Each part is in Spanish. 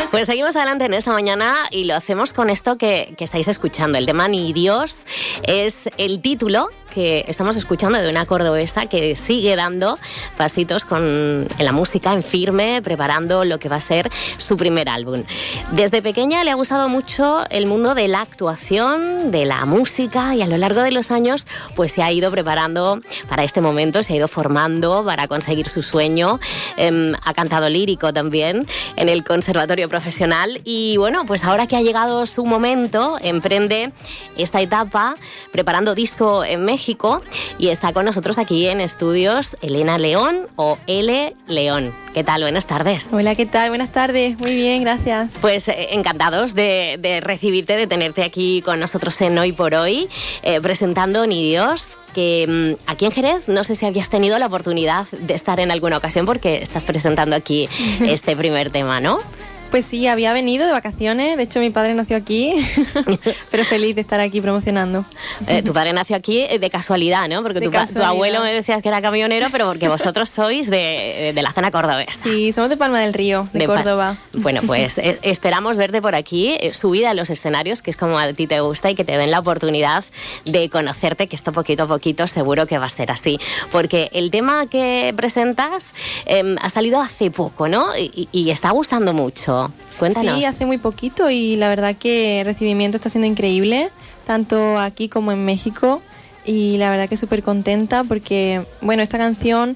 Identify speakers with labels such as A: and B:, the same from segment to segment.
A: Pues seguimos adelante en esta mañana y lo hacemos con esto que estáis escuchando. El tema Ni Dios es el título que estamos escuchando de una cordobesa que sigue dando pasitos en la música, en firme, preparando lo que va a ser su primer álbum. Desde pequeña le ha gustado mucho el mundo de la actuación, de la música, y a lo largo de los años pues se ha ido preparando para este momento, se ha ido formando para conseguir su sueño. Ha cantado lírico también en el Conservatorio Profesional y bueno, pues ahora que ha llegado su momento, emprende esta etapa preparando disco en México y está con nosotros aquí en estudios Elena León o L. León. ¿Qué tal? Buenas tardes.
B: Hola, ¿qué tal? Buenas tardes. Muy bien, gracias.
A: Pues encantados de recibirte, de tenerte aquí con nosotros en Hoy por Hoy, presentando Ni Dios, que aquí en Jerez no sé si habías tenido la oportunidad de estar en alguna ocasión porque estás presentando aquí este primer tema, ¿no?
B: Pues sí, había venido de vacaciones, de hecho mi padre nació aquí, pero feliz de estar aquí promocionando.
A: Tu padre nació aquí de casualidad, ¿no? Porque tu abuelo me decías que era camionero, pero porque vosotros sois de la zona cordobesa.
B: Sí, somos de Palma del Río, de Córdoba.
A: Bueno, pues esperamos verte por aquí, subida a los escenarios, que es como a ti te gusta, y que te den la oportunidad de conocerte, que esto poquito a poquito seguro que va a ser así. Porque el tema que presentas ha salido hace poco, ¿no? Y está gustando mucho. Cuéntanos.
B: Sí, hace muy poquito y la verdad que el recibimiento está siendo increíble, tanto aquí como en México, y la verdad que súper contenta porque, bueno, esta canción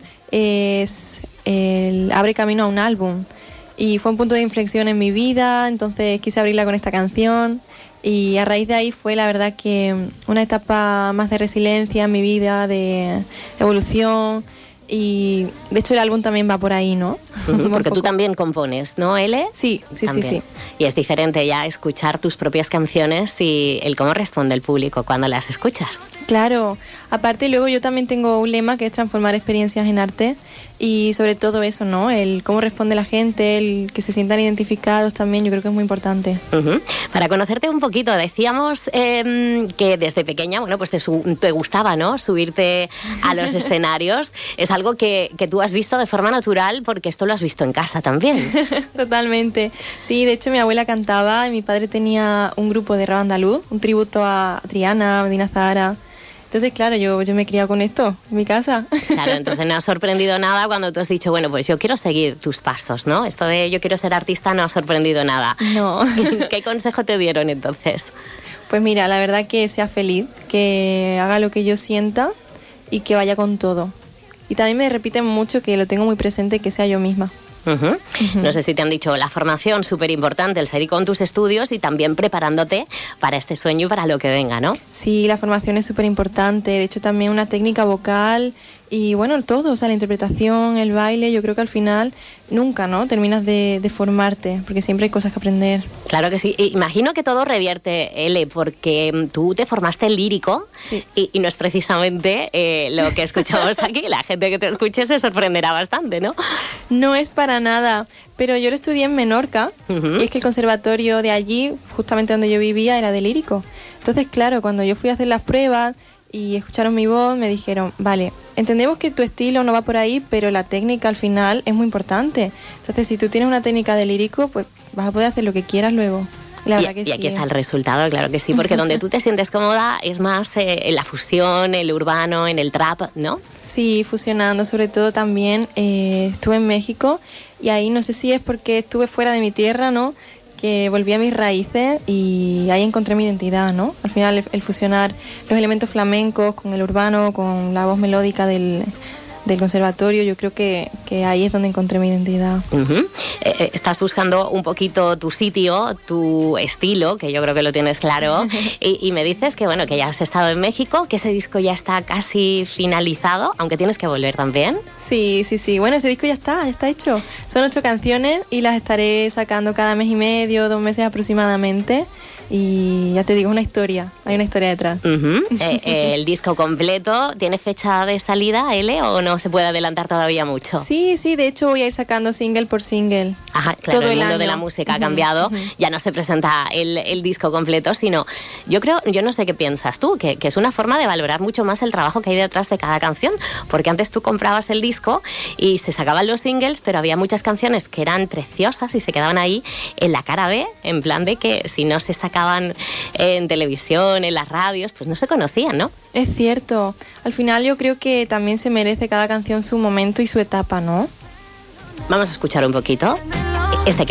B: abre camino a un álbum y fue un punto de inflexión en mi vida, entonces quise abrirla con esta canción y a raíz de ahí fue la verdad que una etapa más de resiliencia en mi vida, de evolución. Y de hecho el álbum también va por ahí, ¿no?
A: Porque tú también compones, ¿no, L?
B: Sí.
A: Y es diferente ya escuchar tus propias canciones y el cómo responde el público cuando las escuchas.
B: Claro, aparte luego yo también tengo un lema que es transformar experiencias en arte y sobre todo eso, ¿no? El cómo responde la gente, el que se sientan identificados también, yo creo que es muy importante.
A: Para conocerte un poquito, decíamos que desde pequeña, bueno, pues te gustaba, ¿no? Subirte a los escenarios. Es algo que tú has visto de forma natural porque esto lo has visto en casa también.
B: Totalmente. Sí, de hecho mi abuela cantaba y mi padre tenía un grupo de rap andaluz, un tributo a Triana, Medina Zahara. Entonces, claro, yo me he criado con esto en mi casa.
A: Claro, entonces no ha sorprendido nada cuando tú has dicho, bueno, pues yo quiero seguir tus pasos, ¿no? Esto de yo quiero ser artista no ha sorprendido nada.
B: No.
A: ¿Qué consejo te dieron entonces?
B: Pues mira, la verdad que sea feliz, que haga lo que yo sienta y que vaya con todo. Y también me repiten mucho que lo tengo muy presente, que sea yo misma.
A: No sé si te han dicho la formación, súper importante, el seguir con tus estudios y también preparándote para este sueño y para lo que venga, ¿no?
B: Sí, la formación es súper importante, de hecho también una técnica vocal y bueno, todo, o sea, la interpretación, el baile, yo creo que al final nunca, ¿no? Terminas de formarte, porque siempre hay cosas que aprender.
A: Claro que sí, imagino que todo revierte, L, porque tú te formaste en lírico,
B: sí.
A: y no es precisamente lo que escuchamos aquí, la gente que te escuche se sorprenderá bastante, ¿no?
B: No es para nada, pero yo lo estudié en Menorca, y es que el conservatorio de allí, justamente donde yo vivía, era de lírico. Entonces, claro, cuando yo fui a hacer las pruebas y escucharon mi voz, me dijeron, vale, entendemos que tu estilo no va por ahí, pero la técnica al final es muy importante. Entonces, si tú tienes una técnica de lírico, pues vas a poder hacer lo que quieras luego. Y
A: aquí está el resultado, claro que sí, porque donde tú te sientes cómoda es más en la fusión, el urbano, en el trap, ¿no?
B: Sí, fusionando, sobre todo también estuve en México y ahí no sé si es porque estuve fuera de mi tierra, ¿no? Que volví a mis raíces y ahí encontré mi identidad, ¿no? Al final el fusionar los elementos flamencos con el urbano, con la voz melódica del conservatorio, yo creo que ahí es donde encontré mi identidad.
A: Estás buscando un poquito tu sitio, tu estilo, que yo creo que lo tienes claro, y me dices que bueno, que ya has estado en México, que ese disco ya está casi finalizado, aunque tienes que volver también.
B: Sí, bueno, ese disco ya está hecho. Son 8 canciones y las estaré sacando cada mes y medio, 2 meses aproximadamente. Y ya te digo, hay una historia detrás.
A: El disco completo, ¿tiene fecha de salida, L, o no se puede adelantar todavía mucho?
B: Sí, de hecho voy a ir sacando single por single.
A: Ajá, claro,
B: todo
A: el mundo
B: año
A: de la música ha cambiado, ya no se presenta el disco completo, sino yo no sé qué piensas tú, que es una forma de valorar mucho más el trabajo que hay detrás de cada canción, porque antes tú comprabas el disco y se sacaban los singles, pero había muchas canciones que eran preciosas y se quedaban ahí en la cara B, en plan de que si no se sacaban en televisión, en las radios, pues no se conocían, ¿no?
B: Es cierto, al final yo creo que también se merece cada canción su momento y su etapa, ¿no?
A: Vamos a escuchar un poquito este que